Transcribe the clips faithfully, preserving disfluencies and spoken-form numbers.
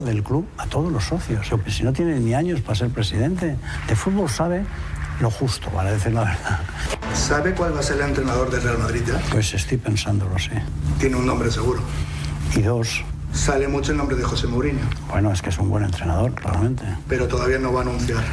del club a todos los socios. Si no tiene ni años para ser presidente, de fútbol sabe lo justo, para decir la verdad. ¿Sabe cuál va a ser el entrenador del Real Madrid ya? Pues estoy pensándolo, sí. Tiene un nombre seguro. Y dos. Sale mucho el nombre de José Mourinho. Bueno, es que es un buen entrenador, claramente. Pero todavía no va a anunciar.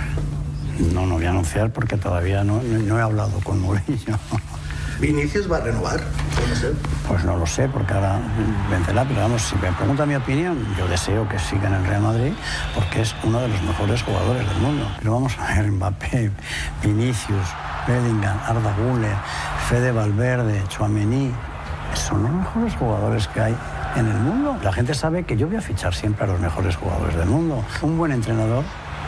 No, no voy a anunciar porque todavía no, no, no he hablado con Mourinho. ¿Vinicius va a renovar? No sé. Pues no lo sé, porque ahora vencerá, pero vamos, si me pregunta mi opinión, yo deseo que siga en el Real Madrid porque es uno de los mejores jugadores del mundo. Pero vamos a ver, Mbappé, Vinicius, Bellingham, Arda Güler, Fede Valverde, Tchouaméni, son los mejores jugadores que hay en el mundo. La gente sabe que yo voy a fichar siempre a los mejores jugadores del mundo. Un buen entrenador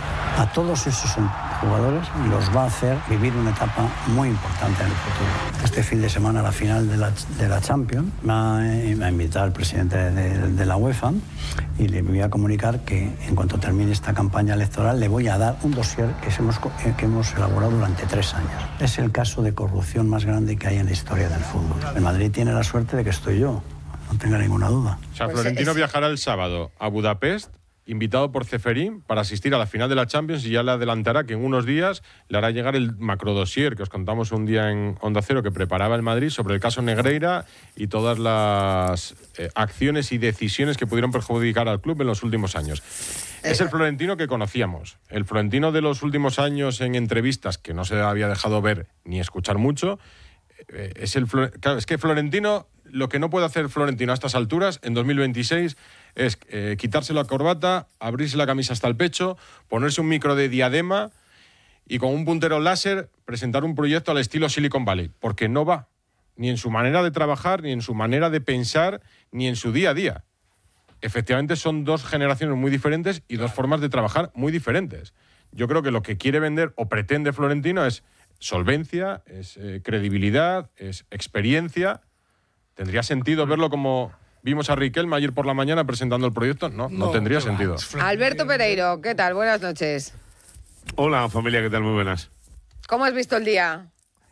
a todos esos jugadores los va a hacer vivir una etapa muy importante en el futuro. Este fin de semana, la final de la, de la Champions, me ha, me ha invitado el presidente de, de la UEFA y le voy a comunicar que en cuanto termine esta campaña electoral le voy a dar un dossier que hemos, que hemos elaborado durante tres años. Es el caso de corrupción más grande que hay en la historia del fútbol. El Madrid tiene la suerte de que estoy yo, no tenga ninguna duda. O sea, Pues Florentino es... viajará el sábado a Budapest, invitado por Ceferín para asistir a la final de la Champions, y ya le adelantará que en unos días le hará llegar el macrodossier que os contamos un día en Onda Cero que preparaba el Madrid sobre el caso Negreira y todas las eh, acciones y decisiones que pudieron perjudicar al club en los últimos años. Es el Florentino que conocíamos, el Florentino de los últimos años en entrevistas que no se había dejado ver ni escuchar mucho. Eh, es, el, claro, es que Florentino, lo que no puede hacer Florentino a estas alturas, en dos mil veintiséis, es eh, quitarse la corbata, abrirse la camisa hasta el pecho, ponerse un micro de diadema y con un puntero láser presentar un proyecto al estilo Silicon Valley, porque no va, ni en su manera de trabajar, ni en su manera de pensar, ni en su día a día. Efectivamente son dos generaciones muy diferentes y dos formas de trabajar muy diferentes. Yo creo que lo que quiere vender o pretende Florentino es solvencia, es eh, credibilidad, es experiencia. ¿Tendría sentido verlo como vimos a Riquelme ayer por la mañana presentando el proyecto? No, no, no tendría sentido. Alberto Pereiro, ¿qué tal? Buenas noches. Hola, familia, ¿qué tal? Muy buenas. ¿Cómo has visto el día?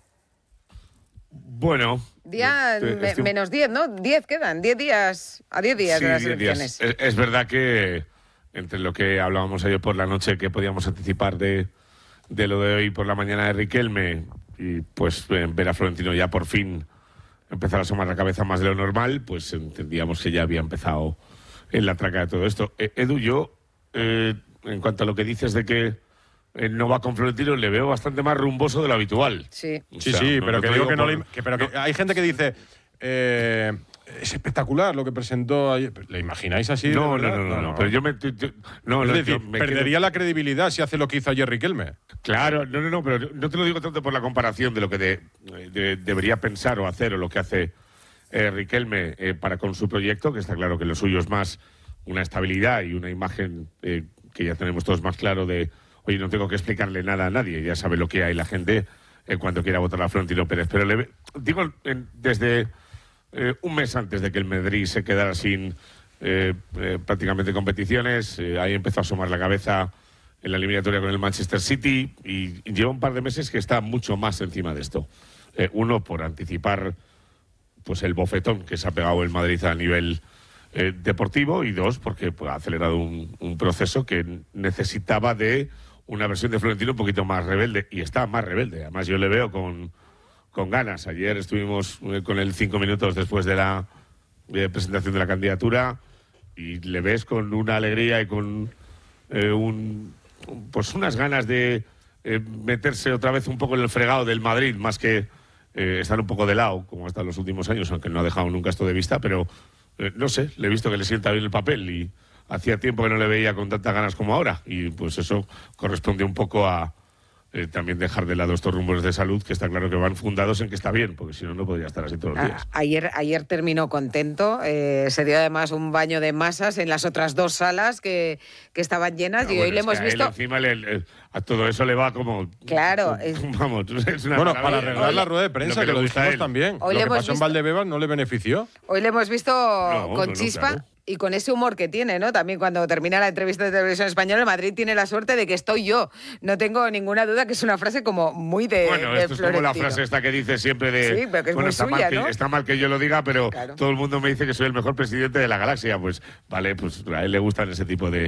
Bueno... Día estoy, me, estoy... menos diez, ¿no? diez quedan, diez días, a diez días sí, de las diez elecciones. Días. Es, es verdad que entre lo que hablábamos ayer por la noche que podíamos anticipar de, de lo de hoy por la mañana de Riquelme y pues ver a Florentino ya por fin empezar a asomar la cabeza más de lo normal, pues entendíamos que ya había empezado en la traca de todo esto. Eh, Edu, yo, eh, en cuanto a lo que dices de que eh, no va con Florentino, le veo bastante más rumboso de lo habitual. Sí, o sí, sea, sí, no, pero no que digo que no por... le... Que, pero que hay gente que dice... Eh, es espectacular lo que presentó ayer. ¿Le imagináis así? No, no, no, no, no, no, pero yo me... Yo, no, es no, decir, yo me perdería quedo... la credibilidad si hace lo que hizo ayer Riquelme. Claro, no, no, no, pero no te lo digo tanto por la comparación de lo que de, de, debería pensar o hacer o lo que hace eh, Riquelme eh, para con su proyecto, que está claro que lo suyo es más una estabilidad y una imagen eh, que ya tenemos todos más claro de, oye, no tengo que explicarle nada a nadie, ya sabe lo que hay la gente eh, cuando quiera votar a Florentino Pérez. Pero le digo, en, desde... Eh, un mes antes de que el Madrid se quedara sin eh, eh, prácticamente competiciones, eh, ahí empezó a asomar la cabeza en la eliminatoria con el Manchester City y, y lleva un par de meses que está mucho más encima de esto. Eh, uno, por anticipar pues el bofetón que se ha pegado el Madrid a nivel eh, deportivo, y dos, porque pues, ha acelerado un, un proceso que necesitaba de una versión de Florentino un poquito más rebelde, y está más rebelde. Además, yo le veo con... con ganas. Ayer estuvimos con él cinco minutos después de la de presentación de la candidatura y le ves con una alegría y con eh, un pues unas ganas de eh, meterse otra vez un poco en el fregado del Madrid, más que eh, estar un poco de lado, como hasta los últimos años, aunque no ha dejado nunca esto de vista, pero eh, no sé, le he visto que le sienta bien el papel y hacía tiempo que no le veía con tantas ganas como ahora, y pues eso corresponde un poco a Eh, también dejar de lado estos rumores de salud, que está claro que van fundados en que está bien, porque si no, no podría estar así todos los días. A, ayer, ayer terminó contento, eh, se dio además un baño de masas en las otras dos salas que, que estaban llenas, no, y bueno, hoy le hemos que visto... A, él encima le, le, a todo eso le va como... Claro. Es... Vamos, es una bueno, maravilla. para arreglar hoy, la rueda de prensa, lo que, que lo dijimos también. Hoy lo le que pasó visto... en Valdebebas no le benefició. Hoy le hemos visto no, con no, chispa... Claro. Y con ese humor que tiene, ¿no? También cuando termina la entrevista de Televisión Española, Madrid tiene la suerte de que estoy yo. No tengo ninguna duda que es una frase como muy de Bueno, de esto es como la Florentino. frase esta que dice siempre de... Sí, pero que es bueno, muy está, suya, mal que, ¿no? está mal que yo lo diga, pero Claro. todo el mundo me dice que soy el mejor presidente de la galaxia. Pues vale, pues a él le gustan ese tipo de...